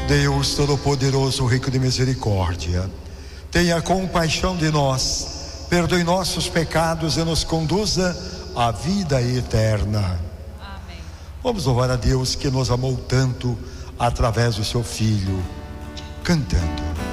Deus Todo-Poderoso, rico de misericórdia, tenha compaixão de nós, perdoe nossos pecados e nos conduza à vida eterna. Amém. Vamos louvar a Deus que nos amou tanto através do seu Filho, cantando.